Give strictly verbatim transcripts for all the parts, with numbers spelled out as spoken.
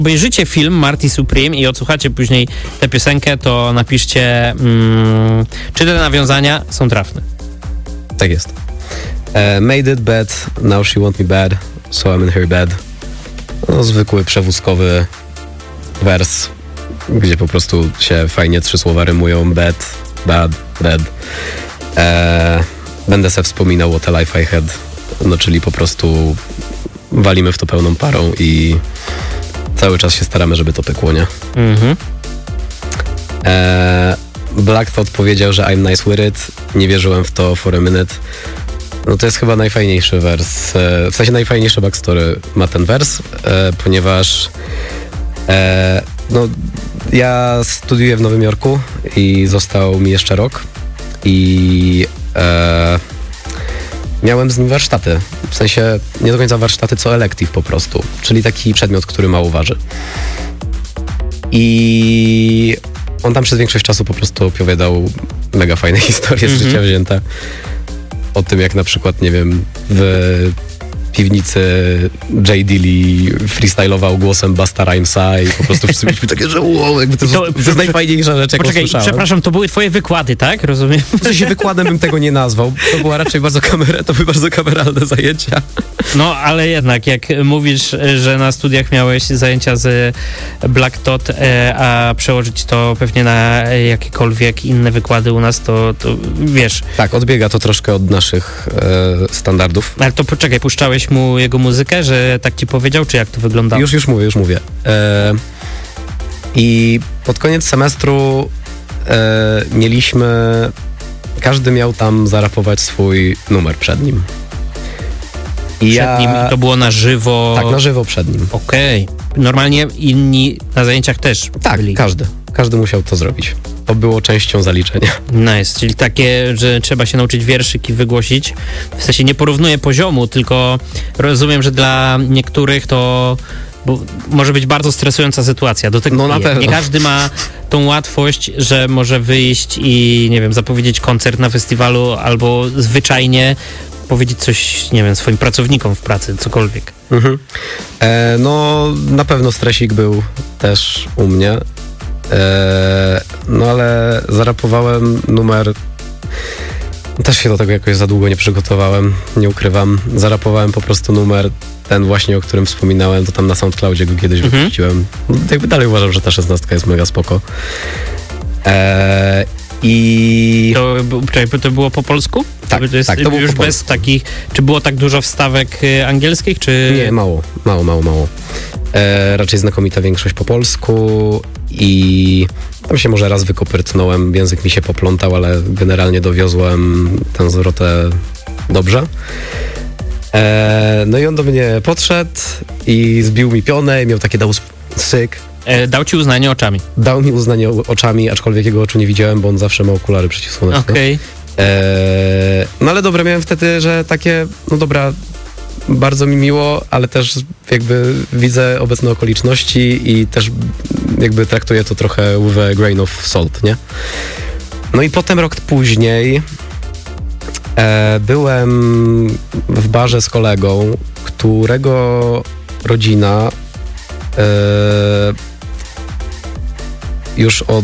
obejrzycie film Marty Supreme i odsłuchacie później tę piosenkę, to napiszcie, mm, czy te nawiązania są trafne. Tak jest. Uh, made it bad, now she want me bad, so I'm in her bed. No, zwykły przewózkowy wers, gdzie po prostu się fajnie trzy słowa rymują. Bad, bad, bad. Uh, będę se wspominał what a life I had. No, czyli po prostu walimy w to pełną parą i cały czas się staramy, żeby to pykło, nie? Mhm. E, Black Thought powiedział, że I'm nice with it. Nie wierzyłem w to for a minute. No to jest chyba najfajniejszy wers. E, w sensie najfajniejszy backstory ma ten wers, e, ponieważ e, no, ja studiuję w Nowym Jorku i został mi jeszcze rok i e, miałem z nim warsztaty. W sensie nie do końca warsztaty, co elective po prostu. Czyli taki przedmiot, który mało waży. I on tam przez większość czasu po prostu opowiadał mega fajne historie mm-hmm. z życia wzięte. O tym, jak na przykład, nie wiem, w piwnicy Jay Dilley freestylował głosem Busta Rhymesa i po prostu wszyscy mieliśmy takie, że wow, jakby to, to, to jest najfajniejsza rzecz, jaką Poczekaj, słyszałem. przepraszam, to były twoje wykłady, tak? Rozumiem? W sensie wykładem bym tego nie nazwał. To była raczej bardzo kamera, to były bardzo kameralne zajęcia. No, ale jednak, jak mówisz, że na studiach miałeś zajęcia z Black Thought, e, a przełożyć to pewnie na jakiekolwiek inne wykłady u nas, to, to wiesz. Tak, odbiega to troszkę od naszych e, standardów. Ale to poczekaj, puszczałeś mu jego muzykę, że tak ci powiedział, czy jak to wyglądało? Już, już mówię, już mówię. E, I pod koniec semestru e, mieliśmy, każdy miał tam zarapować swój numer przed nim. I Przed ja... nim to było na żywo? Tak, na żywo przed nim. Okej. Okay. Normalnie inni na zajęciach też Tak, byli? każdy. Każdy musiał to zrobić. To było częścią zaliczenia. Nice, czyli takie, że trzeba się nauczyć wierszyk i wygłosić. W sensie nie porównuję poziomu, tylko rozumiem, że dla niektórych to bo może być bardzo stresująca sytuacja. Do tego no na nie, pewno. nie każdy ma tą łatwość, że może wyjść i, nie wiem, zapowiedzieć koncert na festiwalu albo zwyczajnie powiedzieć coś, nie wiem, swoim pracownikom w pracy, cokolwiek. Mhm. E, no, na pewno stresik był też u mnie. E, no, ale zarapowałem numer... Też się do tego jakoś za długo nie przygotowałem, nie ukrywam. Zarapowałem po prostu numer, ten właśnie, o którym wspominałem, to tam na SoundCloudzie go kiedyś mhm. wypuściłem. Jakby dalej uważam, że ta szesnastka jest mega spoko. E, I... To, to było po polsku? Tak, to jest tak, to było już po bez polsku. takich... Czy było tak dużo wstawek angielskich, czy... Nie, mało, mało, mało, mało. E, raczej znakomita większość po polsku i tam się może raz wykopyrtnąłem, język mi się poplątał, ale generalnie dowiozłem tę zwrotę dobrze. E, no i on do mnie podszedł i zbił mi pionę i miał takie dał syk. E, dał ci uznanie oczami. Dał mi uznanie oczami, aczkolwiek jego oczu nie widziałem, bo on zawsze ma okulary przeciwsłoneczne. Okej. Okay. No ale dobra, miałem wtedy, że takie, no dobra, bardzo mi miło, ale też jakby widzę obecne okoliczności i też jakby traktuję to trochę with a grain of salt, nie? No i potem rok później e, byłem w barze z kolegą, którego rodzina e, już od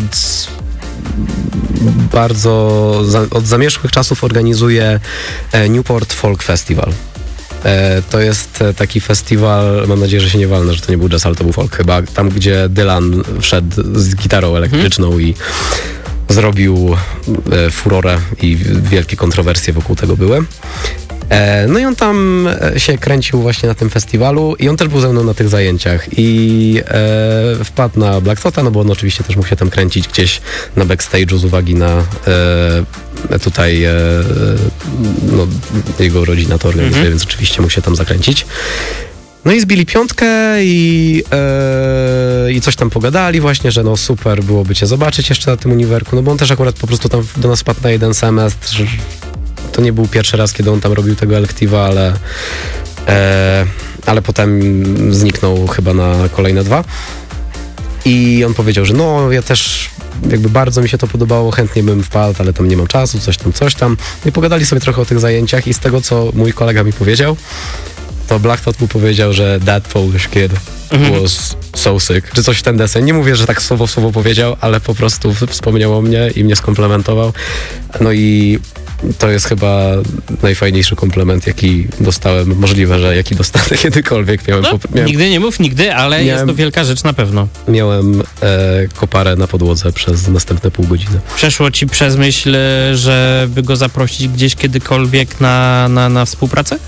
bardzo, za, od zamierzchłych czasów organizuje Newport Folk Festival. E, to jest taki festiwal, mam nadzieję, że się nie walnę, że to nie był jazz, ale to był folk chyba, tam gdzie Dylan wszedł z gitarą elektryczną hmm. i zrobił e, furorę i wielkie kontrowersje wokół tego były. E, no i on tam się kręcił właśnie na tym festiwalu i on też był ze mną na tych zajęciach i e, wpadł na Black Thought'a, no bo on oczywiście też mógł się tam kręcić gdzieś na backstage'u z uwagi na e, tutaj e, no, jego rodzina to organizuje, mm-hmm. więc oczywiście mógł się tam zakręcić. No i zbili piątkę i, e, i coś tam pogadali właśnie, że no super byłoby cię zobaczyć jeszcze na tym uniwerku, no bo on też akurat po prostu tam do nas wpadł na jeden semestr. To nie był pierwszy raz, kiedy on tam robił tego elektywa, ale, e, ale potem zniknął chyba na kolejne dwa. I on powiedział, że no ja też jakby bardzo mi się to podobało, chętnie bym wpadł, ale tam nie mam czasu, coś tam, coś tam. I pogadali sobie trochę o tych zajęciach i z tego, co mój kolega mi powiedział, to Black Thought mu powiedział, że that Polish kid Mhm. was so sick, czy coś w ten deseń. Nie mówię, że tak słowo w słowo powiedział, ale po prostu wspomniał o mnie i mnie skomplementował. No i to jest chyba najfajniejszy komplement, jaki dostałem, możliwe, że jaki dostanę kiedykolwiek. Miałem, No, pop- miałem, nigdy nie mów nigdy, ale Miałem- jest to wielka rzecz na pewno. miałem e, koparę na podłodze przez następne pół godziny. Przeszło ci przez myśl, żeby go zaprosić gdzieś kiedykolwiek na, na, na współpracę?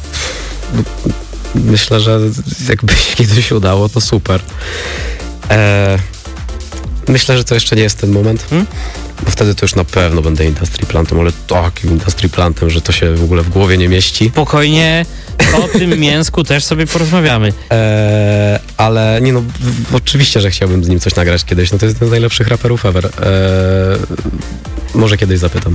Myślę, że jakby się kiedyś udało, to super. E, myślę, że to jeszcze nie jest ten moment, Hmm? bo wtedy to już na pewno będę industry plantem, ale takim industry plantem, że to się w ogóle w głowie nie mieści. Spokojnie, o tym mięsku też sobie porozmawiamy. E, ale nie no, w, oczywiście, że chciałbym z nim coś nagrać kiedyś. No to jest jeden z najlepszych raperów ever. E, może kiedyś zapytam.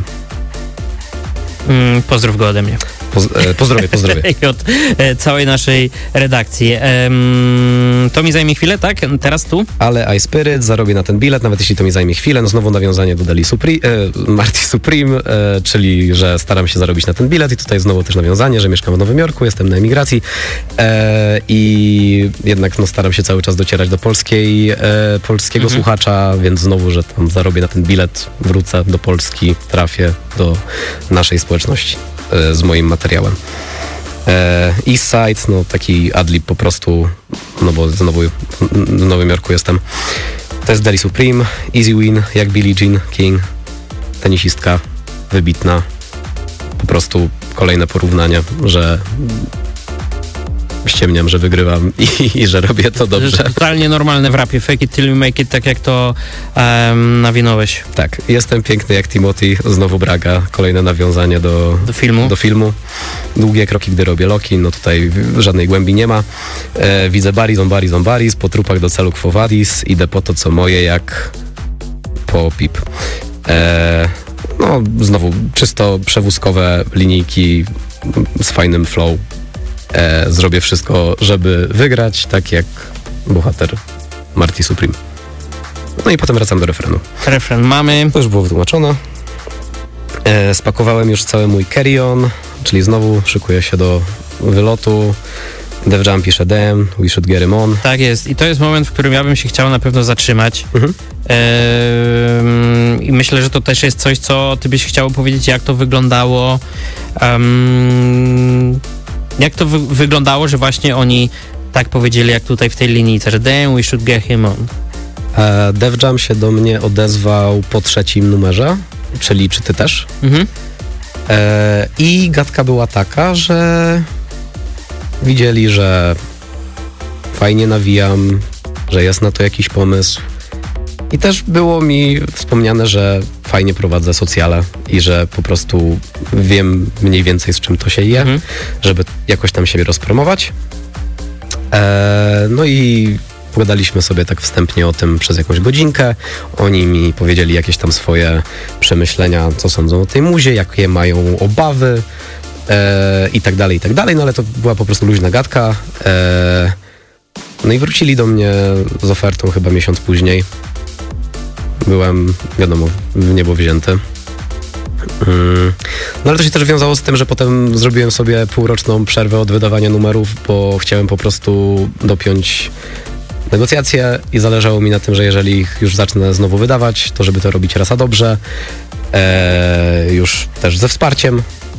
Mm, pozdrów go ode mnie. Poz, e, pozdrowie, pozdrowie. I od e, całej naszej redakcji. Em, to mi zajmie chwilę, tak? Teraz tu? Ale iSpirit, zarobię na ten bilet, nawet jeśli to mi zajmie chwilę. No znowu nawiązanie do Deli Supri- e, Marty Supreme, e, czyli że staram się zarobić na ten bilet i tutaj znowu też nawiązanie, że mieszkam w Nowym Jorku, jestem na emigracji e, i jednak no, staram się cały czas docierać do polskiej, e, polskiego Mhm. słuchacza, więc znowu, że tam zarobię na ten bilet, wrócę do Polski, trafię do naszej społeczności e, z moim materiałem. E, Eastside, no taki adlib po prostu, no bo znowu w Nowym Jorku jestem. To jest Deli Supreme, Easy Win, jak Billie Jean King, tenisistka, wybitna. Po prostu kolejne porównanie, że ściemniam, że wygrywam i, i że robię to To jest dobrze. totalnie normalne w rapie. Fake it till you make it, tak jak to um, nawinąłeś Tak, jestem piękny jak Timothy, znowu Braga, kolejne nawiązanie do, do filmu. do filmu. Długie kroki, gdy robię loki, no tutaj żadnej głębi nie ma. E, widzę Barry, Zombari, Zombaris, po trupach do celu Quo Vadis, idę po to, co moje, jak po pip. E, no, znowu czysto przewózkowe linijki z fajnym flow. E, zrobię wszystko, żeby wygrać, tak jak bohater Marty Supreme. No i potem wracam do refrenu. Refren mamy. To już było wytłumaczone. E, spakowałem już cały mój carry-on, czyli znowu szykuję się do wylotu. Def Jam pisze damn, we should get him on. Tak jest. I to jest moment, w którym ja bym się chciał na pewno zatrzymać. Mhm. Ehm, I myślę, że to też jest coś, co ty byś chciał powiedzieć, jak to wyglądało. Um, jak to wy- wyglądało, że właśnie oni tak powiedzieli, jak tutaj w tej linijce, że damn, we should get him on. E, Def Jam się do mnie odezwał po trzecim numerze, czyli czy ty też? Mhm. E, I gadka była taka, że widzieli, że fajnie nawijam, że jest na to jakiś pomysł. I też było mi wspomniane, że fajnie prowadzę socjale i że po prostu wiem mniej więcej, z czym to się je, Mhm. żeby jakoś tam siebie rozpromować. E, no i pogadaliśmy sobie tak wstępnie o tym przez jakąś godzinkę. Oni mi powiedzieli jakieś tam swoje przemyślenia, co sądzą o tej muzie, jakie mają obawy e, i tak dalej, i tak dalej. No ale to była po prostu luźna gadka. E, no i wrócili do mnie z ofertą chyba miesiąc później. Byłem, wiadomo, w niebo wzięty. Mm. No ale to się też wiązało z tym, że potem zrobiłem sobie półroczną przerwę od wydawania numerów, bo chciałem po prostu dopiąć negocjacje i zależało mi na tym, że jeżeli ich już zacznę znowu wydawać, to żeby to robić raz a dobrze, e, już też ze wsparciem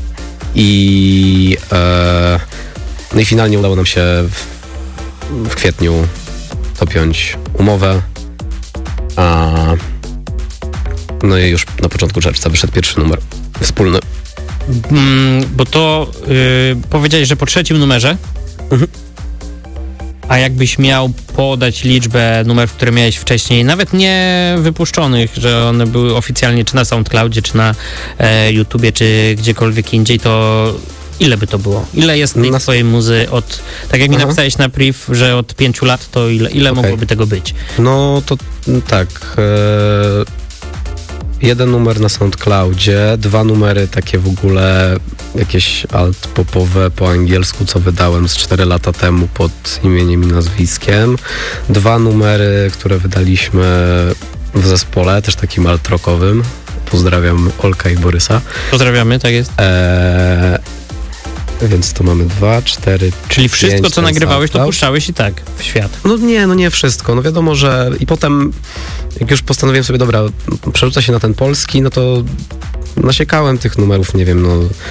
i e, no i finalnie udało nam się w, w kwietniu dopiąć umowę, a no i już na początku czerwca wyszedł pierwszy numer wspólny. Mm, bo to yy, powiedziałeś, że po trzecim numerze, Mhm. a jakbyś miał podać liczbę numerów, które miałeś wcześniej, nawet nie wypuszczonych, że one były oficjalnie czy na SoundCloudzie, czy na e, YouTubie, czy gdziekolwiek indziej, to ile by to było? Ile jest tej Na- twojej muzy od, tak jak mi Aha. napisałeś na priv, że od pięciu lat, to ile, ile Okej. mogłoby tego być? No to mm, tak. E, jeden numer na SoundCloudzie, dwa numery takie w ogóle jakieś alt-popowe po angielsku, co wydałem z cztery lata temu pod imieniem i nazwiskiem. Dwa numery, które wydaliśmy w zespole, też takim alt-rockowym. Pozdrawiam Olka i Borysa. Pozdrawiamy, tak jest. E, Więc to mamy dwa, cztery, Czyli wszystko, pięć, co nagrywałeś, to SoundCloud. puszczałeś i tak w świat. No nie, no nie wszystko. No wiadomo, że i potem, jak już postanowiłem sobie, dobra, przerzucę się na ten polski, no to nasiekałem tych numerów, nie wiem, no...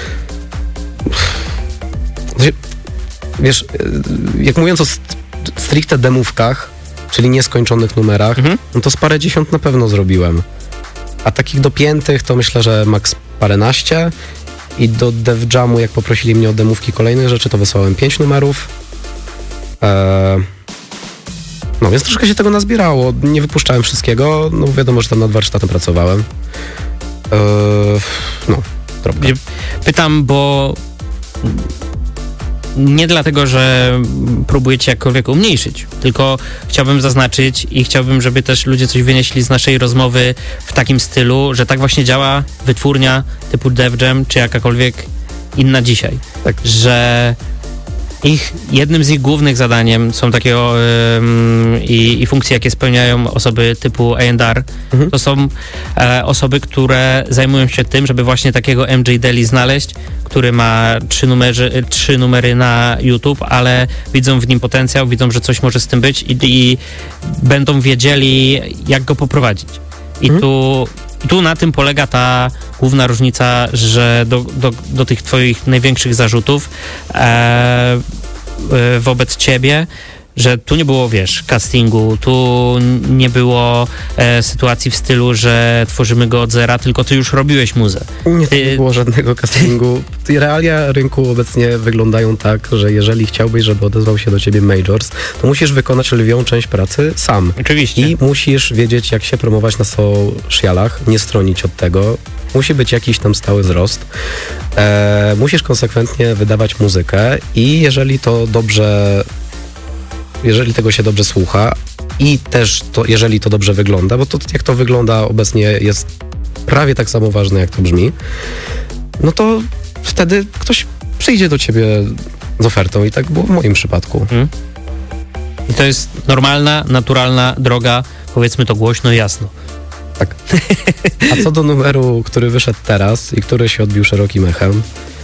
Wiesz, jak mówiąc o st- stricte demówkach, czyli nieskończonych numerach, Mhm. no to z parę dziesiąt na pewno zrobiłem. A takich dopiętych to myślę, że maks paręnaście. I do Def Jamu, jak poprosili mnie o demówki kolejnych rzeczy, to wysłałem pięć numerów. Eee, no więc troszkę się tego nazbierało. Nie wypuszczałem wszystkiego, no wiadomo, że tam nad warsztatem pracowałem. Eee, no, kropka. Pytam, bo nie dlatego, że próbujecie jakkolwiek umniejszyć, tylko chciałbym zaznaczyć i chciałbym, żeby też ludzie coś wynieśli z naszej rozmowy w takim stylu, że tak właśnie działa wytwórnia typu Def Jam, czy jakakolwiek inna dzisiaj. Tak. Że ich, jednym z ich głównych zadaniem są takie um, i, i funkcje, jakie spełniają osoby typu A and R. Mhm. To są e, osoby, które zajmują się tym, żeby właśnie takiego M J Daily znaleźć, który ma trzy, numery, trzy numery na YouTube, ale widzą w nim potencjał, widzą, że coś może z tym być i, i będą wiedzieli, jak go poprowadzić. I Mhm. tu, tu na tym polega ta główna różnica, że do, do, do tych twoich największych zarzutów e, e, wobec ciebie, że tu nie było, wiesz, castingu, tu nie było e, sytuacji w stylu, że tworzymy go od zera, tylko ty już robiłeś muzę. Nie, Ty- nie było żadnego castingu. Ty- Realia rynku obecnie wyglądają tak, że jeżeli chciałbyś, żeby odezwał się do ciebie Majors, to musisz wykonać lwią część pracy sam. Oczywiście. I musisz wiedzieć, jak się promować na socialach, nie stronić od tego. Musi być jakiś tam stały wzrost. E, musisz konsekwentnie wydawać muzykę i jeżeli to dobrze, jeżeli tego się dobrze słucha i też to, jeżeli to dobrze wygląda, bo to jak to wygląda obecnie jest prawie tak samo ważne, jak to brzmi, no to wtedy ktoś przyjdzie do ciebie z ofertą i tak było w moim przypadku. Hmm? I to jest normalna, naturalna droga, powiedzmy to głośno i jasno. Tak. A co do numeru, który wyszedł teraz i który się odbił szerokim echem,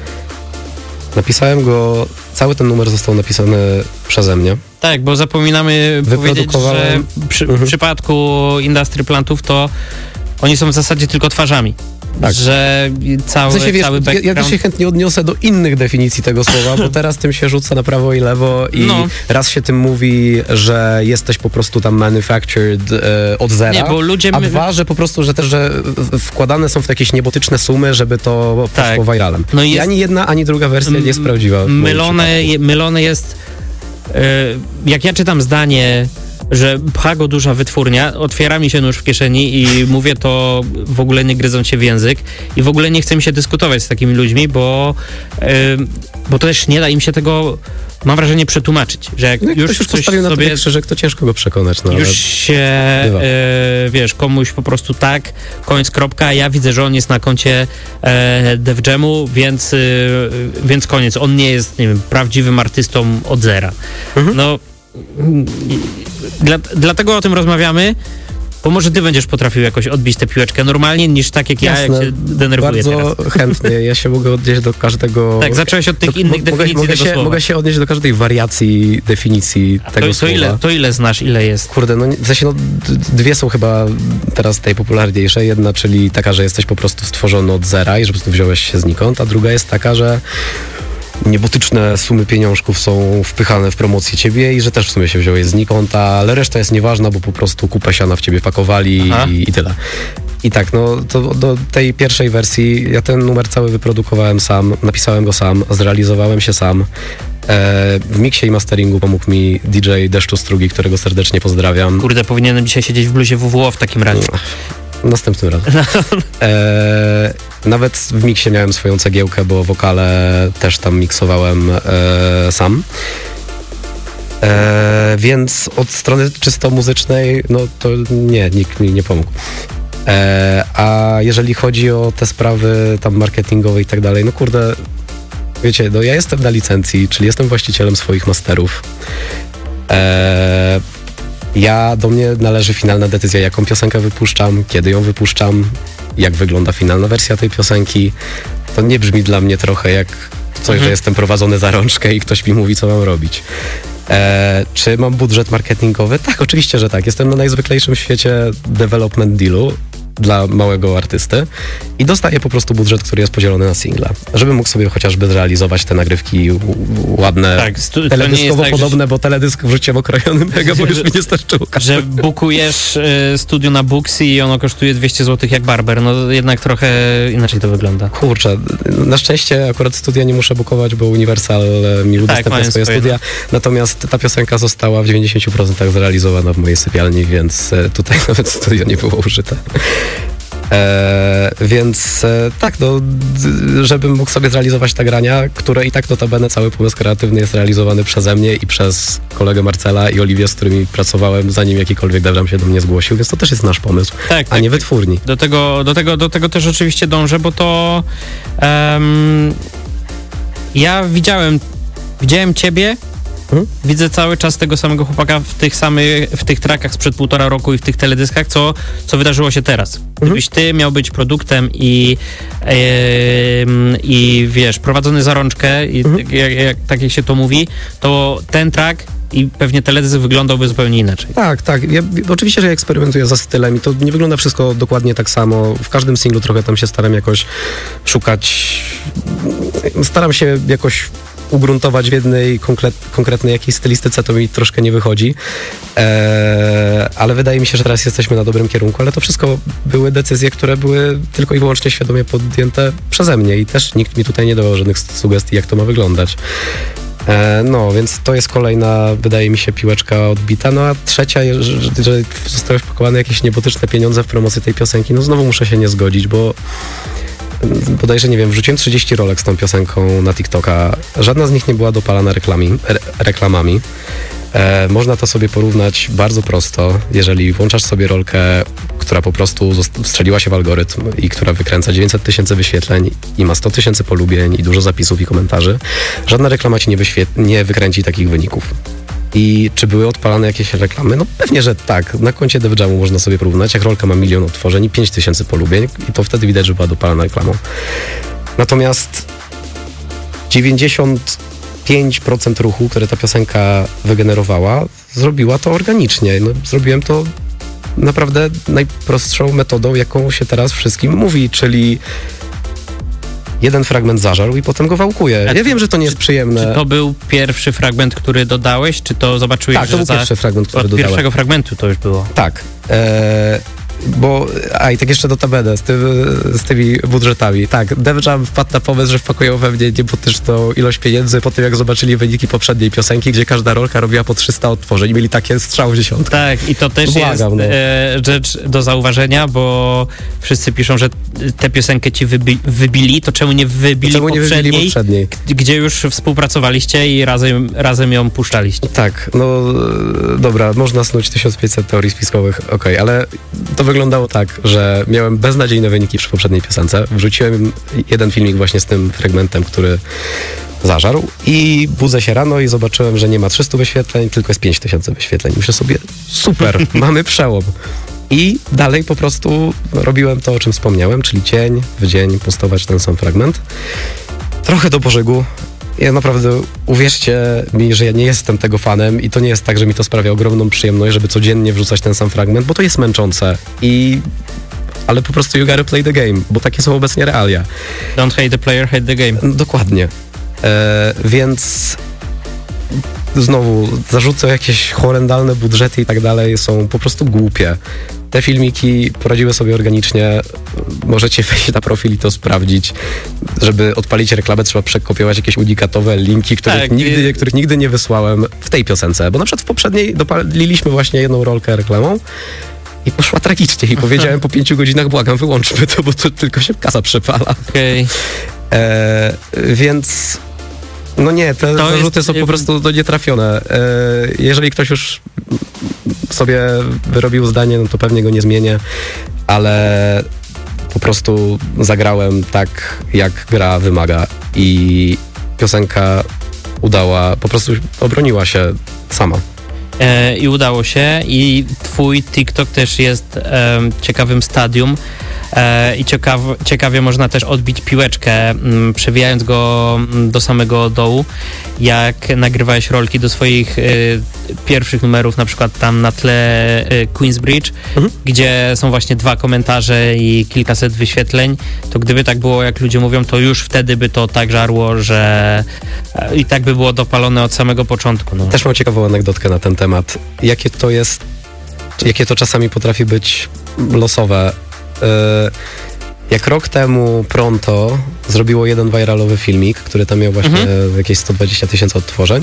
napisałem go, cały ten numer został napisany przeze mnie. Tak, bo zapominamy powiedzieć, że Wyprodukowałem- przy, w Mhm. przypadku Industry Plantów to oni są w zasadzie tylko twarzami. Tak. Że cały, W sensie, wiesz, cały ja, background... ja też się chętnie odniosę do innych definicji tego słowa, bo teraz tym się rzuca na prawo i lewo i No. raz się tym mówi, że jesteś po prostu tam manufactured e, od zera, Nie, bo ludzie... a my- dwa, że po prostu, że też, że w- wkładane są w jakieś niebotyczne sumy, żeby to Tak. poszło viralem. No I jest- ani jedna, ani druga wersja nie jest prawdziwa. w moim Mylone, przypadku. je- mylone jest, e, jak ja czytam zdanie, że pcha go duża wytwórnia, otwiera mi się nóż w kieszeni i mówię to w ogóle nie gryząc się w język i w ogóle nie chce mi się dyskutować z takimi ludźmi, bo, e, bo to też nie da im się tego, mam wrażenie, przetłumaczyć, że jak No jak już ktoś już coś postawił na sobie tobie krzyżyk, to ciężko go przekonać. No, ale... już się, bywa. e, wiesz, komuś po prostu tak, koniec, kropka, ja widzę, że on jest na koncie e, Def Jamu, więc, e, więc koniec, on nie jest, nie wiem, prawdziwym artystą od zera. Mhm. No, mm, dla, dlatego o tym rozmawiamy, bo może ty będziesz potrafił jakoś odbić tę piłeczkę normalnie, niż tak jak ja, jak Jasne, się denerwuję bardzo teraz. chętnie. Ja się mogę odnieść do każdego... Tak, zacząłeś od tych do, innych mo- mogę, definicji mogę tego się, słowa. mogę się odnieść do każdej wariacji definicji A tego to, to, słowa. ile, to ile znasz, ile jest? Kurde, no w sensie, no, d- dwie są chyba teraz tej popularniejsze. Jedna, czyli taka, że jesteś po prostu stworzony od zera i że po prostu wziąłeś się znikąd, a druga jest taka, że niebotyczne sumy pieniążków są wpychane w promocję ciebie i że też w sumie się wziąłeś znikąd, ale reszta jest nieważna, bo po prostu kupę siana w ciebie pakowali Aha. i, i tyle. I tak, no to do tej pierwszej wersji ja ten numer cały wyprodukowałem sam, napisałem go sam, zrealizowałem się sam. E, w miksie i masteringu pomógł mi D J Deszczu Strugi, którego serdecznie pozdrawiam. Kurde, powinienem dzisiaj siedzieć w bluzie W W O w takim razie. Następnym razem. E, nawet w miksie miałem swoją cegiełkę, bo wokale też tam miksowałem e, sam. E, więc od strony czysto muzycznej, no to nie, nikt mi nie pomógł. E, a jeżeli chodzi o te sprawy tam marketingowe i tak dalej, no kurde, wiecie, no ja jestem na licencji, czyli jestem właścicielem swoich masterów. E, Ja, do mnie należy finalna decyzja, jaką piosenkę wypuszczam, kiedy ją wypuszczam, jak wygląda finalna wersja tej piosenki. To nie brzmi dla mnie trochę jak coś, mhm. że jestem prowadzony za rączkę i ktoś mi mówi, co mam robić. E, czy mam budżet marketingowy? Tak, oczywiście, że tak. Jestem na najzwyklejszym w świecie development dealu dla małego artysty i dostaję po prostu budżet, który jest podzielony na singla, żeby mógł sobie chociażby zrealizować te nagrywki ładne, tak, stu- teledyskowo tak, podobne, że... bo teledysk wrzuciłem okrojony mega, bo już mi nie starczyło. Że bukujesz y, studio na Booksy i ono kosztuje dwieście złotych jak barber, no jednak trochę inaczej to wygląda. Kurczę, na szczęście akurat studia nie muszę bukować, bo Universal mi udostępnia tak, swoje, swoje studia, natomiast ta piosenka została w dziewięćdziesiąt procent zrealizowana w mojej sypialni, więc tutaj nawet studio nie było użyte. E, więc e, tak, no, d- żebym mógł sobie zrealizować te grania, które i tak notabene cały pomysł kreatywny jest realizowany przeze mnie i przez kolegę Marcela i Oliwię, z którymi pracowałem, zanim jakikolwiek devram się do mnie zgłosił, więc to też jest nasz pomysł, tak, a tak, nie wytwórni. Do tego, do, tego, do tego też oczywiście dążę, bo to um, ja widziałem, widziałem ciebie, Hmm? Widzę cały czas tego samego chłopaka w tych samych, w tych trackach sprzed półtora roku i w tych teledyskach, co, co wydarzyło się teraz. Gdybyś ty miał być produktem i, yy, i wiesz, prowadzony za rączkę, i hmm. jak, jak, tak jak się to mówi, to ten track i pewnie teledysk wyglądałby zupełnie inaczej. Tak, tak. Ja, oczywiście, że ja eksperymentuję za stylem i to nie wygląda wszystko dokładnie tak samo. W każdym singlu trochę tam się staram jakoś szukać, staram się jakoś ugruntować w jednej konkret, konkretnej jakiejś stylistyce, to mi troszkę nie wychodzi. Eee, ale wydaje mi się, że teraz jesteśmy na dobrym kierunku, ale to wszystko były decyzje, które były tylko i wyłącznie świadomie podjęte przeze mnie i też nikt mi tutaj nie dawał żadnych sugestii, jak to ma wyglądać. Eee, no, więc to jest kolejna, wydaje mi się, piłeczka odbita. No a trzecia, że, że zostały wpakowane jakieś niebotyczne pieniądze w promocję tej piosenki, no znowu muszę się nie zgodzić, bo bodajże, nie wiem, wrzuciłem trzydzieści rolek z tą piosenką na TikToka. Żadna z nich nie była dopalana reklami, re, reklamami. E, można to sobie porównać bardzo prosto, jeżeli włączasz sobie rolkę, która po prostu strzeliła się w algorytm i która wykręca dziewięćset tysięcy wyświetleń i ma sto tysięcy polubień i dużo zapisów i komentarzy. Żadna reklama ci nie, wyświet- nie wykręci takich wyników. I czy były odpalane jakieś reklamy? No pewnie, że tak. Na koncie DevJamu można sobie porównać, jak rolka ma milion odtworzeń i pięć tysięcy polubień i to wtedy widać, że była dopalana reklamą. Natomiast dziewięćdziesiąt pięć procent ruchu, które ta piosenka wygenerowała, zrobiła to organicznie. No, zrobiłem to naprawdę najprostszą metodą, jaką się teraz wszystkim mówi, czyli jeden fragment zażarł i potem go wałkuje. Ja wiem, że to nie jest przyjemne. Czy to był pierwszy fragment, który dodałeś, czy to zobaczyłeś, tak, to był że pierwszy za... fragment, który od dodałem. pierwszego fragmentu to już było. Tak. E... Bo, a i tak jeszcze notabene z, ty, z tymi budżetami. Tak, DevJam wpadł na pomysł, że wpakują we mnie niebotyczną ilość pieniędzy po tym, jak zobaczyli wyniki poprzedniej piosenki, gdzie każda rolka robiła po trzysta odtworzeń i mieli takie strzał w dziesiątkę. Tak, i to też Błagam, jest no. e, rzecz do zauważenia, bo wszyscy piszą, że tę piosenkę ci wybi- wybili, to czemu nie wybili czemu nie poprzedniej, wybili poprzedniej, gdzie już współpracowaliście i razem, razem ją puszczaliście. Tak, no dobra, można snuć tysiąc pięćset teorii spiskowych, okej, okay, ale to wyglądało tak, że miałem beznadziejne wyniki przy poprzedniej piosence. Wrzuciłem jeden filmik właśnie z tym fragmentem, który zażarł i budzę się rano i zobaczyłem, że nie ma trzysta wyświetleń, tylko jest pięć tysięcy wyświetleń. Myślę sobie, super, mamy przełom. I dalej po prostu robiłem to, o czym wspomniałem, czyli dzień w dzień postować ten sam fragment. Trochę do pożygu. Ja naprawdę, uwierzcie mi, że ja nie jestem tego fanem i to nie jest tak, że mi to sprawia ogromną przyjemność, żeby codziennie wrzucać ten sam fragment, bo to jest męczące i... Ale po prostu you gotta play the game, bo takie są obecnie realia. Don't hate the player, hate the game. Dokładnie. E, więc znowu zarzuty o jakieś horrendalne budżety i tak dalej są po prostu głupie. Te filmiki poradziły sobie organicznie. Możecie wejść na profil i to sprawdzić. Żeby odpalić reklamę, trzeba przekopiować jakieś unikatowe linki, których, tak, nigdy, których nigdy nie wysłałem w tej piosence. Bo na przykład w poprzedniej dopaliliśmy właśnie jedną rolkę reklamą i poszła tragicznie. I powiedziałem po pięciu godzinach, błagam, wyłączmy to, bo to tylko się kasa przepala. Okej. Okay. E, więc... No nie, te to zarzuty jest... są po prostu no, nietrafione. E, jeżeli ktoś już sobie wyrobił zdanie, no to pewnie go nie zmienię, ale po prostu zagrałem tak, jak gra wymaga i piosenka udała, po prostu obroniła się sama. E, I udało się i twój TikTok też jest e, ciekawym stadium, e, i ciekaw, ciekawie można też odbić piłeczkę, m, przewijając go m, do samego dołu, jak nagrywałeś rolki do swoich y, pierwszych numerów, na przykład tam na tle y, Queensbridge, mhm. gdzie są właśnie dwa komentarze i kilkaset wyświetleń, to gdyby tak było, jak ludzie mówią, to już wtedy by to tak żarło, że y, i tak by było dopalone od samego początku. No. Też mam ciekawą anegdotkę na ten temat. Jakie to jest, jakie to czasami potrafi być losowe. Y, jak rok temu Pronto zrobiło jeden viralowy filmik, który tam miał właśnie mhm. jakieś sto dwadzieścia tysięcy odtworzeń,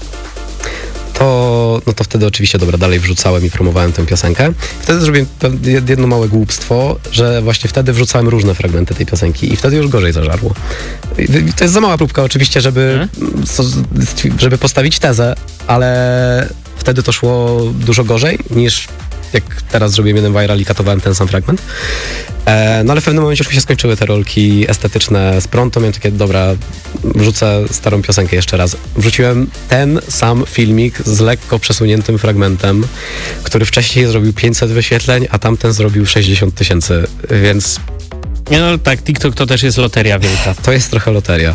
to, no to wtedy oczywiście, dobra, dalej wrzucałem i promowałem tę piosenkę. Wtedy zrobiłem jedno małe głupstwo, że właśnie wtedy wrzucałem różne fragmenty tej piosenki i wtedy już gorzej zażarło. To jest za mała próbka oczywiście, żeby, hmm? żeby postawić tezę, ale wtedy to szło dużo gorzej niż jak teraz zrobiłem jeden viral i katowałem ten sam fragment. E, no ale w pewnym momencie już mi się skończyły te rolki estetyczne z Pronto. Miałem takie, dobra, wrzucę starą piosenkę jeszcze raz. Wrzuciłem ten sam filmik z lekko przesuniętym fragmentem, który wcześniej zrobił pięćset wyświetleń, a tamten zrobił sześćdziesiąt tysięcy, więc... No tak, TikTok to też jest loteria wielka. To jest trochę loteria.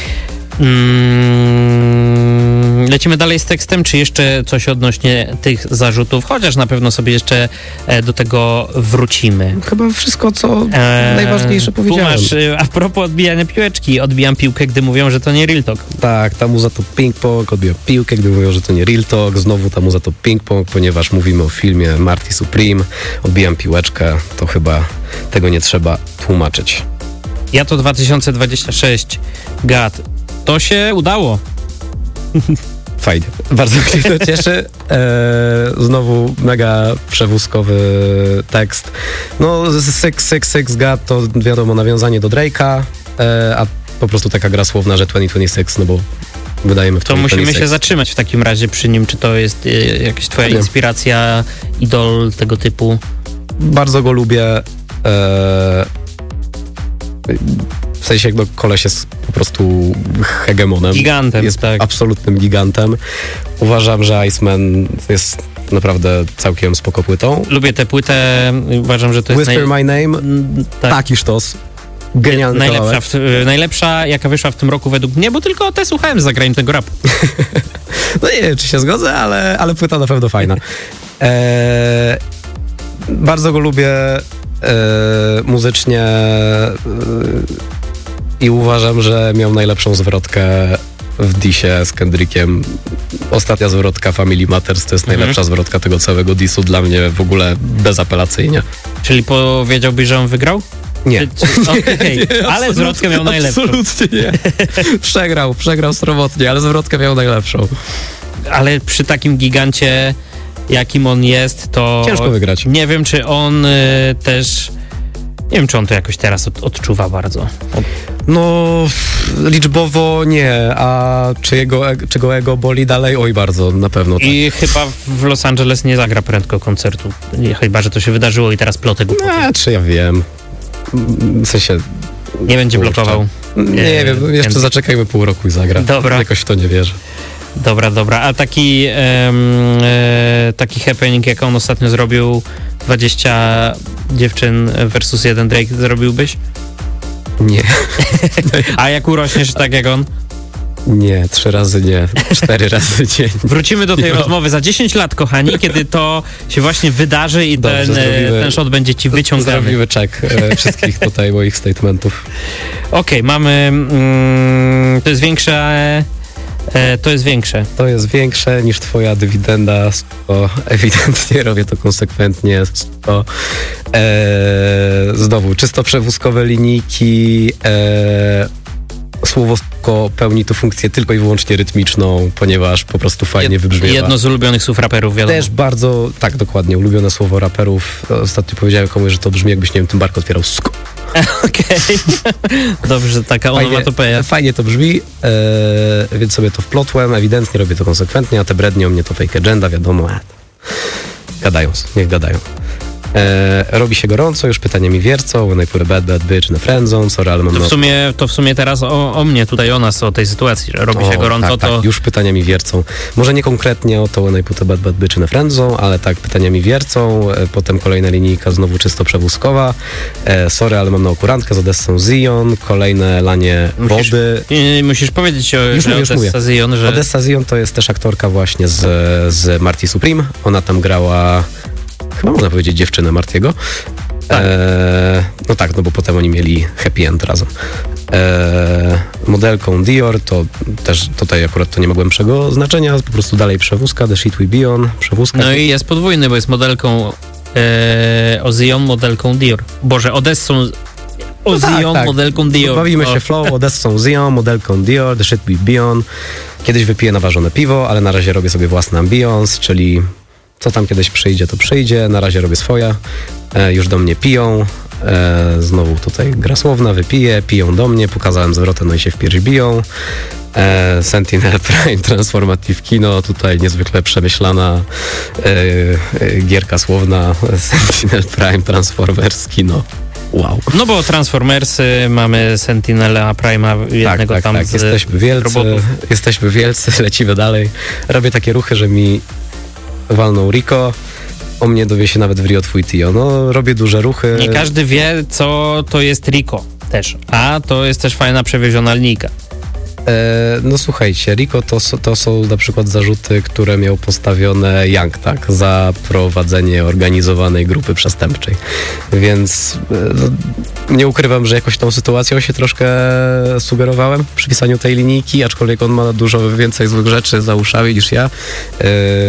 Mm, lecimy dalej z tekstem, czy jeszcze coś odnośnie tych zarzutów? Chociaż na pewno sobie jeszcze do tego wrócimy. Chyba wszystko, co eee, najważniejsze powiedziałem. Masz, a propos odbijania piłeczki, odbijam piłkę, gdy mówią, że to nie real talk. Tak, ta muza to ping-pong, odbijam piłkę, gdy mówią, że to nie real talk. Znowu ta muza to ping-pong, ponieważ mówimy o filmie Marty Supreme. Odbijam piłeczkę, to chyba tego nie trzeba tłumaczyć. Ja to dwa tysiące dwudziesty szósty. Gad. To się udało. Fajnie. Bardzo mnie to cieszy. Eee, znowu mega przewózkowy tekst. No, Six, Six, Six, God to wiadomo nawiązanie do Drake'a, eee, a po prostu taka gra słowna, że dwadzieścia dwadzieścia sześć, no bo wydajemy w to musimy się zatrzymać w takim razie przy nim. Czy to jest y, jakaś twoja Nie. inspiracja, idol tego typu? Bardzo go lubię. Eee, W sensie, no, koleś jest po prostu hegemonem. Gigantem, jest tak. absolutnym gigantem. Uważam, że Iceman jest naprawdę całkiem spoko płytą. Lubię tę płytę, uważam, że to jest... Whisper naj... My Name, tak. taki sztos. Genialny najlepsza, w, najlepsza, jaka wyszła w tym roku według mnie, bo tylko te słuchałem z zagranicznego rapu. No nie wiem, czy się zgodzę, ale, ale płyta na pewno fajna. Eee, bardzo go lubię e, muzycznie e, i uważam, że miał najlepszą zwrotkę w disie z Kendrickiem. Ostatnia zwrotka Family Matters to jest mhm. najlepsza zwrotka tego całego disu dla mnie w ogóle bezapelacyjnie. Czyli powiedziałbyś, że on wygrał? Nie. Okay, nie ale zwrotkę miał najlepszą. Absolutnie nie. Przegrał, przegrał sromotnie, ale zwrotkę miał najlepszą. Ale przy takim gigancie, jakim on jest, to... Ciężko wygrać. Nie wiem, czy on y, też... Nie wiem, czy on to jakoś teraz od, odczuwa bardzo. No, liczbowo nie, a czy jego, czy go ego boli dalej? Oj, bardzo, na pewno tak. I chyba w Los Angeles nie zagra prędko koncertu. Nie, chyba, że to się wydarzyło i teraz plotek głupoty. No, czy ja wiem. W sensie... Nie będzie kurczę. blokował. Nie, nie wiem, jeszcze ten... zaczekajmy pół roku i zagra. Dobra. Jakoś w to nie wierzę. Dobra, dobra. A taki, um, e, taki happening, jak on ostatnio zrobił, dwadzieścia dziewczyn versus jeden Drake, zrobiłbyś? Nie. A jak urośniesz tak jak on? Nie, trzy razy nie, cztery razy dzień. Wrócimy do tej no. rozmowy za dziesięć lat, kochani, kiedy to się właśnie wydarzy i Dobrze, ten, zrobimy, ten shot będzie ci wyciągany. Zrobimy check e, wszystkich tutaj moich statementów. Okej, okay, mamy... Mm, to jest większe... E, to jest większe. To jest większe niż twoja dywidenda, to ewidentnie robię to konsekwentnie. To, e, znowu, czysto przewózkowe linijki, e, słowo pełni tu funkcję tylko i wyłącznie rytmiczną, ponieważ po prostu fajnie Jed, wybrzmiewa. Jedno z ulubionych słów raperów, wiadomo. Też bardzo, tak, dokładnie, ulubione słowo raperów. Ostatnio powiedziałem komuś, że to brzmi jakbyś, nie wiem, tym bark otwierał. Sko. Okej. Okay. Dobrze, taka onomatopeja. Fajnie to brzmi, e, więc sobie to wplotłem, ewidentnie robię to konsekwentnie, a te brednie o mnie to fake agenda, wiadomo. Gadają, niech gadają. E, robi się gorąco, już pytania mi wiercą, when I put a bad, bad bitch in a friend zone, sorry, ale mam... To w no... sumie, to w sumie teraz o, o mnie, tutaj o nas, o tej sytuacji, że robi o, się gorąco, tak, to... Tak, już pytania mi wiercą. Może nie konkretnie o to when I put a bad, bad bitch in a friend zone, ale tak, pytania mi wiercą, e, potem kolejna linijka znowu czysto przewózkowa, e, sorry, ale mam na okurantkę z Odessą Zion, kolejne lanie Musisz, wody. nie, musisz powiedzieć o Już że mówię, już Odessa mówię. Zion, że... Odessa Zion to jest też aktorka właśnie z, z Marty Supreme. Ona tam grała, chyba można powiedzieć, dziewczynę Martiego. Tak. E, no tak, no bo potem oni mieli happy end razem. E, modelką Dior, to też tutaj akurat to nie ma głębszego znaczenia, po prostu dalej przewózka, The Shit We Be On, przewózka. No i jest podwójny, bo jest modelką e, Ozion, modelką Dior. Boże, Odessą Ozion, tak, tak. modelką Dior. Bawimy o. się flow, Odessą Zion, modelką Dior, The Shit We Be On. Kiedyś wypiję naważone piwo, ale na razie robię sobie własny ambience, czyli co tam kiedyś przyjdzie, to przyjdzie. Na razie robię swoje. E, już do mnie piją. E, znowu tutaj gra słowna, wypiję, piją do mnie, pokazałem zwrotem, no i się w pierś biją. E, Sentinel Prime, Transformative Kino, tutaj niezwykle przemyślana e, e, gierka słowna. Sentinel Prime, Transformers Kino. Wow. No bo Transformersy, mamy Sentinela Prime'a, jednego tak, tak, tam tak. z Jesteśmy wielcy, robotów. jesteśmy wielcy, lecimy dalej. Robię takie ruchy, że mi walnął Rico, o mnie dowie się nawet w Rio twój Tio. No, robię duże ruchy. Nie każdy wie, co to jest Rico też, a to jest też fajna przewieziona linijka. E, no słuchajcie, Rico to, to są na przykład zarzuty, które miał postawione Young, tak? Za prowadzenie organizowanej grupy przestępczej. Więc e, no, nie ukrywam, że jakoś tą sytuacją się troszkę sugerowałem przy pisaniu tej linijki, aczkolwiek on ma dużo więcej złych rzeczy za uszami niż ja. E,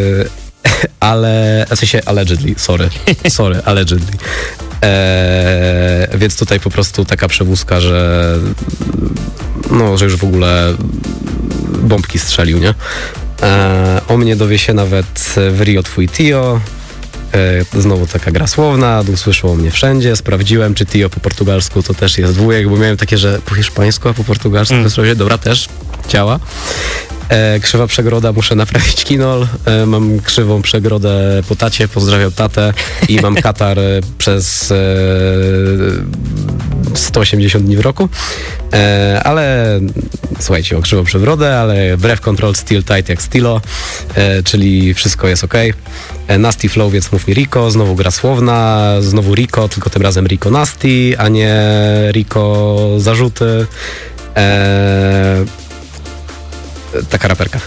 ale, w sensie allegedly, sorry, sorry, allegedly. Eee, więc tutaj po prostu taka przewózka, że no, że już w ogóle bombki strzelił, nie? Eee, o mnie dowie się nawet w Rio twój Tio. Eee, znowu taka gra słowna, usłyszał o mnie wszędzie, sprawdziłem, czy Tio po portugalsku to też jest dwójek, bo miałem takie, że po hiszpańsku, a po portugalsku mm. to jest dobra, też działa. E, krzywa przegroda, muszę naprawić kinol. E, mam krzywą przegrodę po tacie, pozdrawiam tatę i mam katar przez e, sto osiemdziesiąt dni w roku. E, ale słuchajcie, o krzywą przewrodę, ale breath control still tight jak Stilo, e, czyli wszystko jest ok. E, nasty flow, więc mów mi Rico, znowu gra słowna, znowu Rico, tylko tym razem Rico Nasty, a nie Rico zarzuty. E, Taka raperka.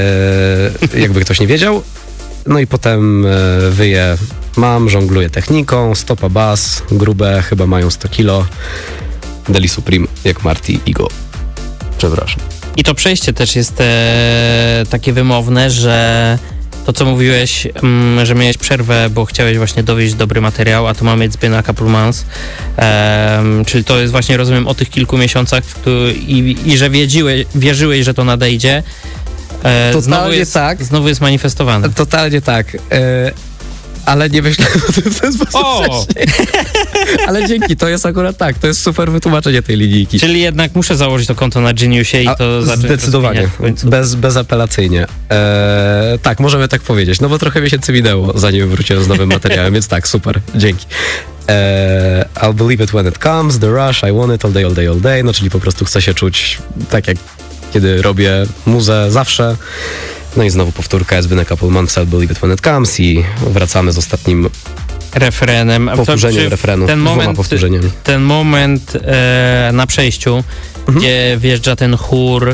E, jakby ktoś nie wiedział. No i potem e, wyje mam, żongluję techniką, stopa bas, grube, chyba mają sto kilo. Deli Supreme, jak Marty Igo. Przepraszam. I to przejście też jest e, takie wymowne, że to, co mówiłeś, m, że miałeś przerwę, bo chciałeś właśnie dowieść dobry materiał, a to ma mieć zbyt na couple months. E, czyli to jest właśnie, rozumiem, o tych kilku miesiącach w któ- i, i że wiedziłeś, wierzyłeś, że to nadejdzie. E, Totalnie znowu jest, tak. Znowu jest manifestowane. Totalnie tak. E, ale nie myślałem o tym w ten sposób O! wcześniej. Ale dzięki, to jest akurat tak. To jest super wytłumaczenie tej linijki. Czyli jednak muszę założyć to konto na Geniusie i A, to zacząć zdecydowanie, w końcu. Bez, bezapelacyjnie. Eee, tak, możemy tak powiedzieć, no bo trochę miesięcy minęło, zanim wróciłem z nowym materiałem, więc tak, super, dzięki. Eee, I'll believe it when it comes, the rush, I want it all day, all day, all day, no czyli po prostu chcę się czuć tak, jak kiedy robię muzę zawsze. No i znowu powtórka, it's been a couple months, I'll believe it when it comes i wracamy z ostatnim refrenem. powtórzeniem To, refrenu, ten dwoma moment, powtórzeniami. ten moment e, na przejściu, mhm. gdzie wjeżdża ten chór,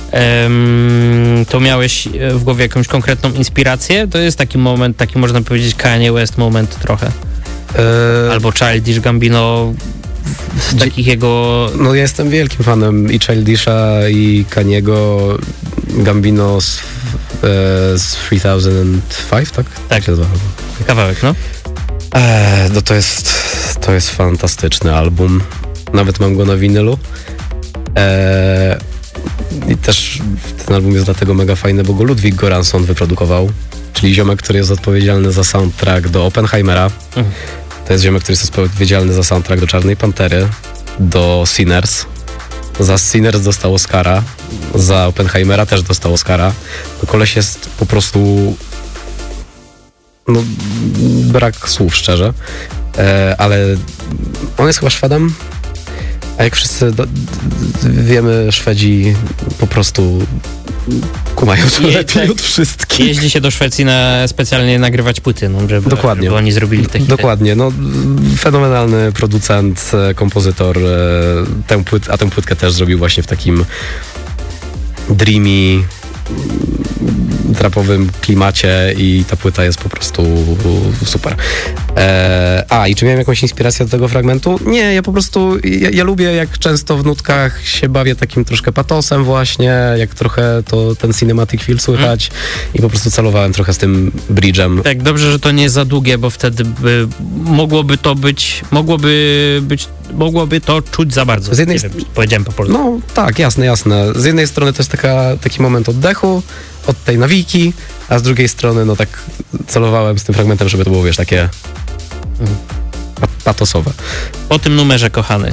em, to miałeś w głowie jakąś konkretną inspirację? To jest taki moment, taki można powiedzieć Kanye West moment trochę. Eee, Albo Childish Gambino, z Dzie- takich jego... No ja jestem wielkim fanem i Childisha, i Kaniego, Gambino z, e, z trzy tysiące pięć, tak? Tak. Się nazywa. Kawałek, no. Eee, no to jest, to jest fantastyczny album. Nawet mam go na winylu. Eee, I też ten album jest dlatego mega fajny, bo go Ludwig Göransson wyprodukował, czyli ziomek, który jest odpowiedzialny za soundtrack do Oppenheimera. Mhm. To jest ziomek, który jest odpowiedzialny za soundtrack do Czarnej Pantery, do Sinners. Za Sinners dostał Oscara, za Oppenheimera też dostał Oscara. To koleś jest po prostu no brak słów, szczerze. E, ale on jest chyba Szwedem, a jak wszyscy do, d, wiemy, Szwedzi po prostu kumają to Je, lepiej tak, od wszystkich. Jeździ się do Szwecji na specjalnie nagrywać płyty, no, żeby, Dokładnie. żeby oni zrobili te hity. Dokładnie, no fenomenalny producent, kompozytor, tę płyt, a tę płytkę też zrobił właśnie w takim dreamy, trapowym klimacie i ta płyta jest po prostu super. E, a, i czy miałem jakąś inspirację do tego fragmentu? Nie, ja po prostu, ja, ja lubię, jak często w nutkach się bawię takim troszkę patosem właśnie, jak trochę to ten cinematic feel słychać mm. i po prostu celowałem trochę z tym bridge'em. Tak, dobrze, że to nie za długie, bo wtedy by, mogłoby to być, mogłoby być, mogłoby to czuć za bardzo. Z jednej nie wiem, powiedziałem po polsku. No tak, jasne, jasne. Z jednej strony to jest taka, taki moment oddechu od tej nawiki, a z drugiej strony no tak celowałem z tym fragmentem, żeby to było, wiesz, takie patosowe. Po tym numerze, kochany,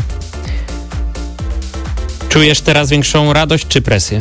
czujesz teraz większą radość czy presję?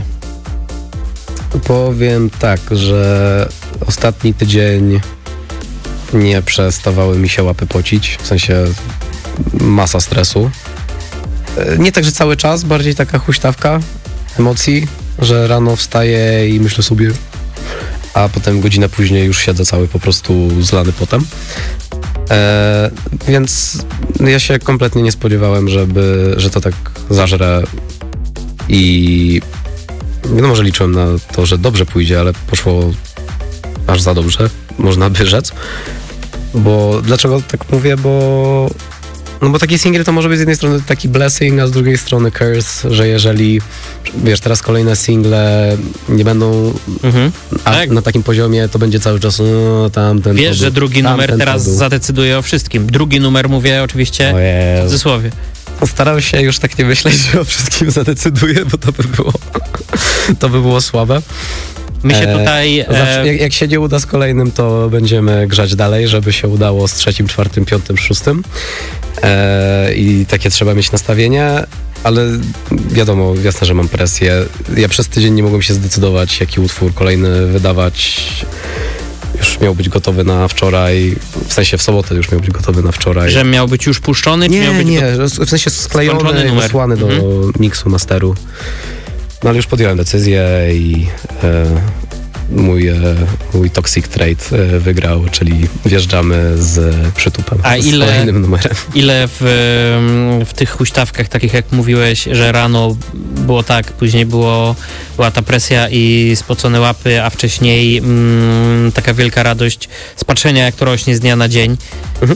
Powiem tak, że ostatni tydzień nie przestawały mi się łapy pocić, w sensie masa stresu. Nie tak, że cały czas, bardziej taka huśtawka emocji, że rano wstaję i myślę sobie, a potem godzinę później już siedzę cały po prostu zlany potem. E, więc ja się kompletnie nie spodziewałem, żeby, że to tak zażre i no może liczyłem na to, że dobrze pójdzie, ale poszło aż za dobrze, można by rzec. Bo dlaczego tak mówię? Bo no bo taki singiel to może być z jednej strony taki blessing, a z drugiej strony curse, że jeżeli, wiesz, teraz kolejne single nie będą Mhm. a Tak. na takim poziomie, to będzie cały czas no, tamten Wiesz, że drugi numer teraz zadecyduje o wszystkim. Drugi numer mówię oczywiście w cudzysłowie. Starałem się już tak nie myśleć, że o wszystkim zadecyduje, bo to by było to by było słabe. My się tutaj... E, zawsze, e, jak, jak się nie uda z kolejnym, to będziemy grzać dalej, żeby się udało z trzecim, czwartym, piątym, szóstym. E, I takie trzeba mieć nastawienie, ale wiadomo, jasne, że mam presję. Ja przez tydzień nie mogłem się zdecydować, jaki utwór kolejny wydawać. Już miał być gotowy na wczoraj, w sensie w sobotę już miał być gotowy na wczoraj. że miał być już puszczony, czy Nie, miał być nie, go- w sensie sklejony skończony i numer. wysłany do Mhm. miksu, masteru. No ale już podjąłem decyzję i e, mój, e, mój Toxic Trade e, wygrał, czyli wjeżdżamy z przytupem, A z ile- kolejnym numerem. Ile w, w tych huśtawkach, takich jak mówiłeś, że rano było tak, później było, była ta presja i spocone łapy, a wcześniej mm, taka wielka radość z patrzenia, jak to rośnie z dnia na dzień. Mhm.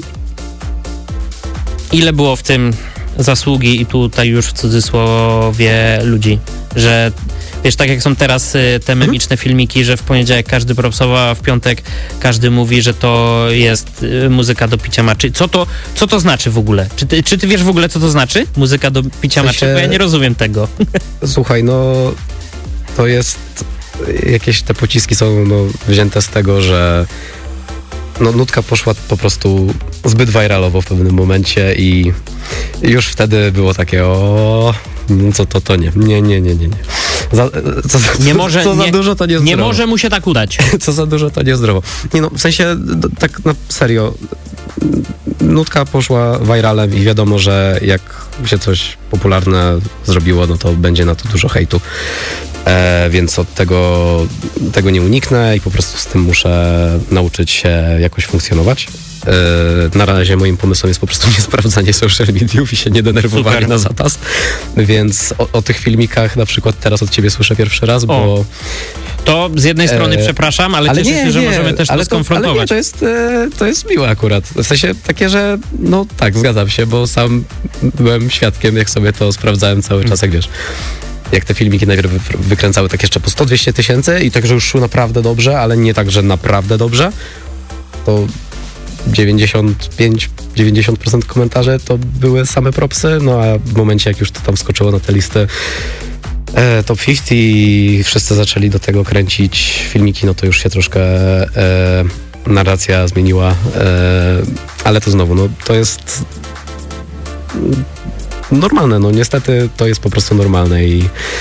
Ile było w tym zasługi i tutaj już w cudzysłowie ludzi, że wiesz, tak jak są teraz y, te memiczne filmiki, że w poniedziałek każdy propsował, a w piątek każdy mówi, że to jest y, muzyka do picia maczy. Co to, co to znaczy w ogóle? Czy ty, czy ty wiesz w ogóle, co to znaczy? Muzyka do picia W sensie- maczy? Bo ja nie rozumiem tego. Słuchaj, no to jest, jakieś te pociski są no, wzięte z tego, że no, nutka poszła po prostu zbyt viralowo w pewnym momencie i już wtedy było takie o, no co to, to nie, nie, nie, nie, nie. nie. Za, co, co, Nie może- co za nie- dużo to nie Nie może mu się tak udać. Co za dużo to niezdrowo. Nie no, w sensie d- tak na serio, nutka poszła viralem i wiadomo, że jak się coś popularne zrobiło, no to będzie na to dużo hejtu. E, więc od tego, tego nie uniknę i po prostu z tym muszę nauczyć się jakoś funkcjonować. E, na razie moim pomysłem jest po prostu nie sprawdzanie social mediów i się nie denerwowanie Super. na zapas. Więc o, o tych filmikach na przykład teraz od ciebie słyszę pierwszy raz, bo... To z jednej strony E, przepraszam, ale, cieszę się, że możemy też to ale skonfrontować. Ale nie, to jest, e, to jest miłe akurat. W sensie takie, że no tak, zgadzam się, bo sam byłem świadkiem, jak sobie to sprawdzałem cały czas, jak wiesz. Jak te filmiki najpierw wy- wykręcały tak jeszcze po sto dwieście tysięcy i tak, że już szły naprawdę dobrze, ale nie tak, że naprawdę dobrze, to dziewięćdziesiąt pięć do dziewięćdziesięciu procent komentarzy to były same propsy, no a w momencie, jak już to tam skoczyło na te listy e, top pięćdziesiąt i wszyscy zaczęli do tego kręcić filmiki, no to już się troszkę e, narracja zmieniła, e, ale to znowu, no to jest normalne, no niestety to jest po prostu normalne i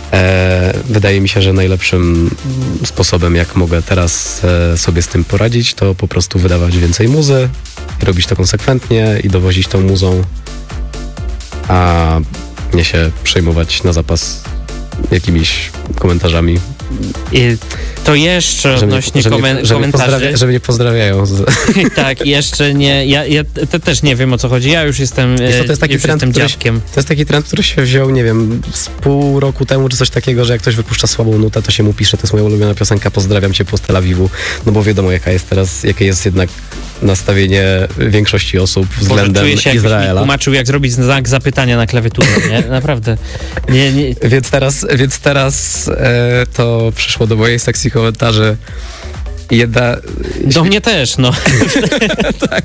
E, wydaje mi się, że najlepszym sposobem, jak mogę teraz e, sobie z tym poradzić, to po prostu wydawać więcej muzy, robić to konsekwentnie i dowozić tą muzą, a nie się przejmować na zapas jakimiś komentarzami. I to jeszcze odnośnie że mnie, komen- że mnie komentarzy. pozdrawia, że mnie pozdrawiają. Z... Tak, jeszcze nie. Ja, ja te, też nie wiem, o co chodzi. Ja już jestem, to, to jest taki już trend, jestem który dziadkiem. Się, to jest taki trend, który się wziął, nie wiem, z pół roku temu, czy coś takiego, że jak ktoś wypuszcza słabą nutę, to się mu pisze, to jest moja ulubiona piosenka, pozdrawiam cię po Tel Awiwu, no bo wiadomo, jaka jest teraz, jakie jest jednak nastawienie większości osób względem Boże, się, Izraela. Mi tłumaczył, jak zrobić znak zapytania na klawiaturze, nie? Naprawdę. Nie, nie. Więc teraz, więc teraz e, to przyszło do mojej sekcji komentarzy. Jedna... Do mnie też, no. Tak.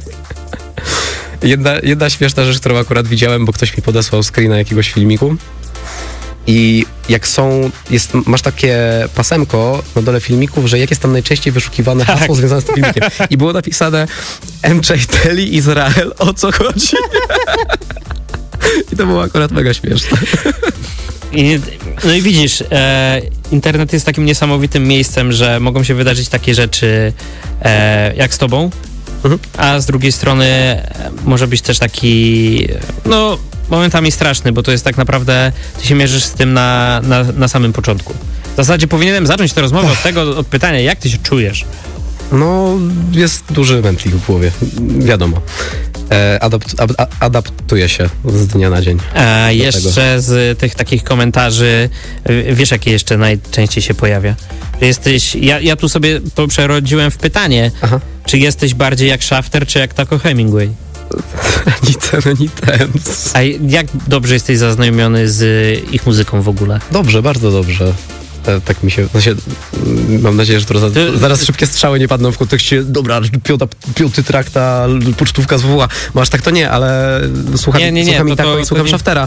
Jedna, jedna śmieszna rzecz, którą akurat widziałem, bo ktoś mi podesłał screena jakiegoś filmiku. I jak są, jest, masz takie pasemko na dole filmików, że jak jest tam najczęściej wyszukiwane hasło Tak. związane z tym filmikiem. I było napisane M J Teli Izrael, o co chodzi? I to było akurat mega śmieszne. I, no i widzisz, e, internet jest takim niesamowitym miejscem, że mogą się wydarzyć takie rzeczy e, jak z tobą, Mhm. a z drugiej strony e, może być też taki, no momentami straszny, bo to jest tak naprawdę, ty się mierzysz z tym na, na, na samym początku. W zasadzie powinienem zacząć tę rozmowę od tego, od pytania, jak ty się czujesz? No, jest duży mętlik w głowie, wiadomo. E, adapt, ab, a, adaptuje się z dnia na dzień. A jeszcze z tych takich komentarzy, y, wiesz, jakie jeszcze najczęściej się pojawia? Że jesteś, ja, ja tu sobie to przerodziłem w pytanie, Aha. czy jesteś bardziej jak Shafter, czy jak Taco Hemingway? Ani ten, ani ten. A jak dobrze jesteś zaznajomiony z ich muzyką w ogóle? Dobrze, bardzo dobrze. E, tak mi się, no się, mam nadzieję, że to za, To- zaraz szybkie strzały nie padną w kontekście, dobra, piąta, piąty trakt, pocztówka z W W A. Bo aż tak to nie, ale słucham, Nie, nie, nie, słucham to- i tako to- i słucham to nie- Shaftera.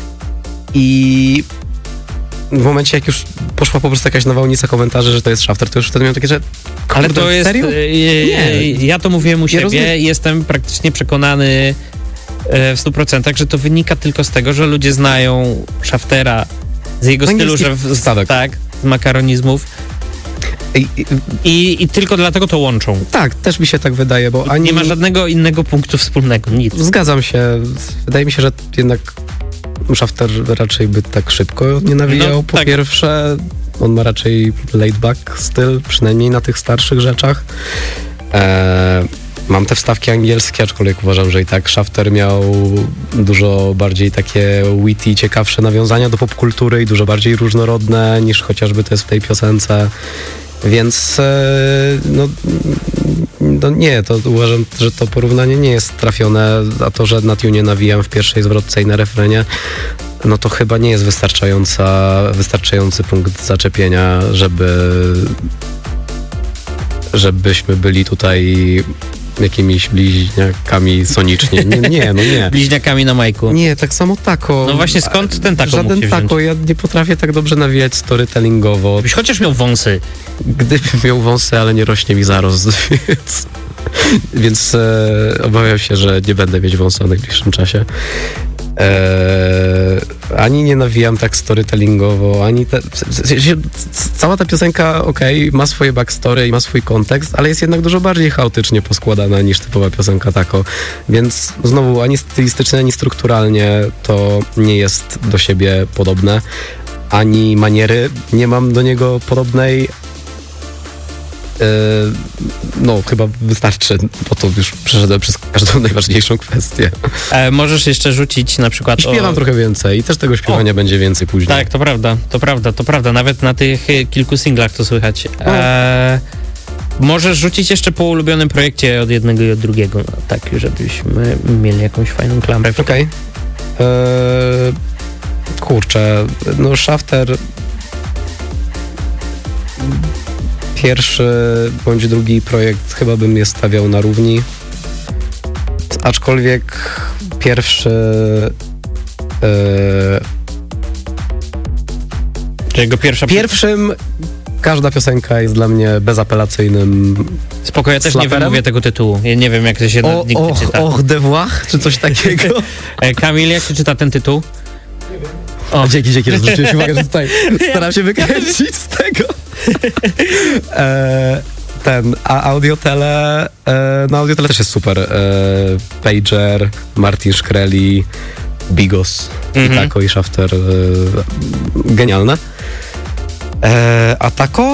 I w momencie, jak już poszła po prostu jakaś nowa ulica komentarzy, że to jest Shafter, to już wtedy miałem takie, że Ale kurde, to jest, serio? y, y, Nie. ja to mówiłem u siebie, rozumiem. jestem praktycznie przekonany e, w stu procentach, że to wynika tylko z tego, że ludzie znają Shaftera z jego stylu, Angielskich że w, wstawek. tak, z makaronizmów I, i, i, i tylko dlatego to łączą. tak, też mi się tak wydaje, bo ani... Nie ma żadnego innego punktu wspólnego, nic. Zgadzam się. Wydaje mi się, że jednak Shafter raczej by tak szybko nie nawijał. No, po tak. pierwsze, on ma raczej laid back styl, przynajmniej na tych starszych rzeczach. E, mam te wstawki angielskie, aczkolwiek uważam, że i tak Shafter miał dużo bardziej takie witty, ciekawsze nawiązania do popkultury i dużo bardziej różnorodne niż chociażby to jest w tej piosence. Więc e, no, no nie, to uważam, że to porównanie nie jest trafione, a to, że na tunie nawijam w pierwszej zwrotce i na refrenie, no to chyba nie jest wystarczająca, wystarczający punkt zaczepienia, żeby żebyśmy byli tutaj jakimiś bliźniakami soniczni. Nie, nie, no nie. Bliźniakami na majku. Nie, tak samo tako. No właśnie, skąd ten tako mógł Żaden się wziąć? tako, ja nie potrafię tak dobrze nawijać storytellingowo. Byś chociaż miał wąsy. Gdybym miał wąsy, ale nie rośnie mi zarost, więc, więc e, obawiam się, że nie będę mieć wąsa w najbliższym czasie. E, ani nie nawijam tak storytellingowo, ani te, w sensie, cała ta piosenka, okej, okay, ma swoje backstory i ma swój kontekst, ale jest jednak dużo bardziej chaotycznie poskładana niż typowa piosenka tako, więc znowu ani stylistycznie, ani strukturalnie to nie jest do siebie podobne, ani maniery nie mam do niego podobnej. No, chyba wystarczy, bo to już przeszedłem przez każdą najważniejszą kwestię. E, możesz jeszcze rzucić na przykład I śpiewam o... trochę więcej i też tego śpiewania O. będzie więcej później. Tak, to prawda, to prawda, to prawda. Nawet na tych y, kilku singlach to słychać. E, możesz rzucić jeszcze po ulubionym projekcie od jednego i od drugiego, no, tak, żebyśmy mieli jakąś fajną klamrę. Okej. Okay. Kurczę, no Shafter pierwszy bądź drugi projekt chyba bym je stawiał na równi. Aczkolwiek pierwszy e, Czy jego pierwsza... pierwszym każda piosenka jest dla mnie bezapelacyjnym. Spoko, ja też nie Slaperem? wymówię tego tytułu. Ja nie wiem, jak to się O, nigdy och, czyta. och, devoir, czy coś takiego? E, Kamil, jak się czyta ten tytuł? O. Dzięki, dzięki, że zwróciłeś uwagę, że tutaj staram się wykręcić z tego. e, ten, a Audiotele, e, no Audiotele też jest super. E, Pager, Martin Shkreli, Bigos, mm-hmm. Itako i Shafter. E, genialne. E, a Tako?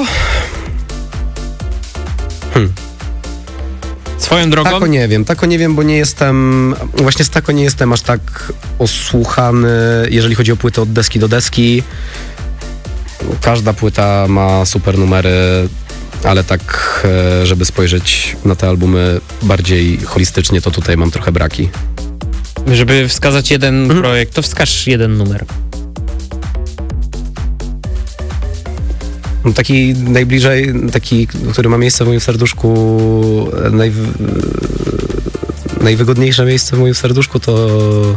Hmm. Swoją drogą? Tako nie wiem, Tako nie wiem, bo nie jestem, właśnie z Tako nie jestem aż tak osłuchany, jeżeli chodzi o płyty od deski do deski. Każda płyta ma super numery, ale tak, żeby spojrzeć na te albumy bardziej holistycznie, to tutaj mam trochę braki. Żeby wskazać jeden mhm. projekt, to wskaż jeden numer. Taki najbliżej, taki, który ma miejsce w moim serduszku, naj, najwygodniejsze miejsce w moim serduszku to,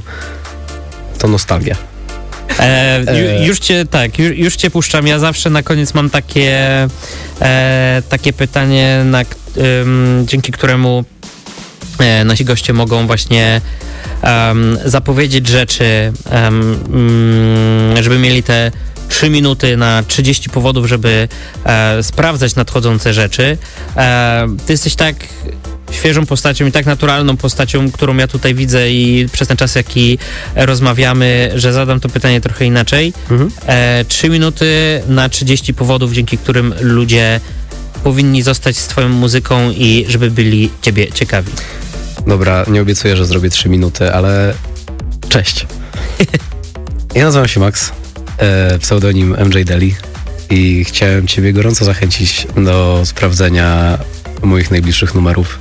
to nostalgia. E, ju, już cię, tak, już, już cię puszczam. Ja zawsze na koniec mam takie, e, takie pytanie, na, ym, dzięki któremu e, nasi goście mogą właśnie um, zapowiedzieć rzeczy, um, żeby mieli te trzy minuty na trzydzieści powodów, żeby e, sprawdzać nadchodzące rzeczy. E, ty jesteś tak świeżą postacią i tak naturalną postacią, którą ja tutaj widzę i przez ten czas, jaki rozmawiamy, że zadam to pytanie trochę inaczej. Mhm. E, trzy minuty na trzydzieści powodów, dzięki którym ludzie powinni zostać z twoją muzyką i żeby byli ciebie ciekawi. Dobra, nie obiecuję, że zrobię trzy minuty, ale cześć. Ja nazywam się Max. Pseudonim M J Deli i chciałem ciebie gorąco zachęcić do sprawdzenia moich najbliższych numerów.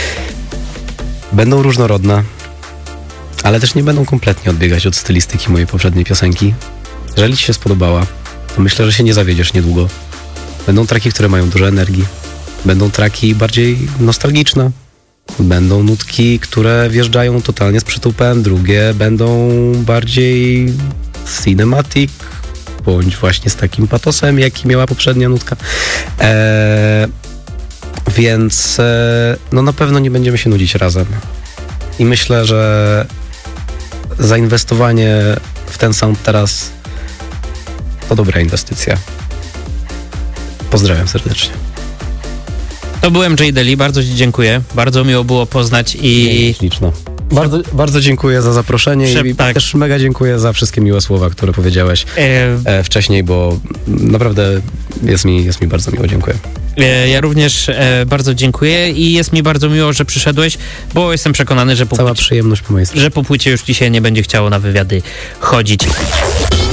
Będą różnorodne, ale też nie będą kompletnie odbiegać od stylistyki mojej poprzedniej piosenki. Jeżeli ci się spodobała, to myślę, że się nie zawiedziesz niedługo. Będą traki, które mają dużo energii. Będą traki bardziej nostalgiczne. Będą nutki, które wjeżdżają totalnie z przytupem. Drugie będą bardziej cinematic, bądź właśnie z takim patosem, jaki miała poprzednia nutka. Eee, więc e, no na pewno nie będziemy się nudzić razem. I myślę, że zainwestowanie w ten sound teraz to dobra inwestycja. Pozdrawiam serdecznie. To był M J Deli, bardzo ci dziękuję. Bardzo miło było poznać i... Śliczno. Bardzo, bardzo dziękuję za zaproszenie Prze- i tak. też mega dziękuję za wszystkie miłe słowa, które powiedziałeś e... E, wcześniej, bo naprawdę jest mi, jest mi bardzo miło. Dziękuję. E, ja również e, bardzo dziękuję i jest mi bardzo miło, że przyszedłeś, bo jestem przekonany, że po, Cała płycie, przyjemność po mojej stronie. że po płycie już ci się nie będzie chciało na wywiady chodzić.